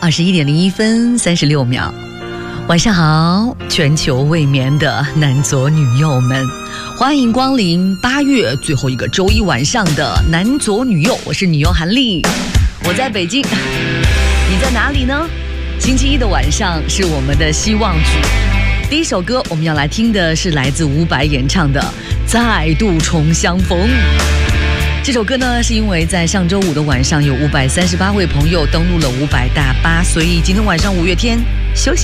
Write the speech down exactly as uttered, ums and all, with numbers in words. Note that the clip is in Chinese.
二十一点零一分三十六秒。晚上好，全球未眠的男左女右们，欢迎光临八月最后一个周一晚上的男左女右。我是女右韩丽，我在北京，你在哪里呢？星期一的晚上是我们的希望曲。第一首歌我们要来听的是来自伍佰演唱的《再度重相逢》。这首歌呢，是因为在上周五的晚上有五百三十八位朋友登录了伍佰大巴，所以今天晚上五月天休息。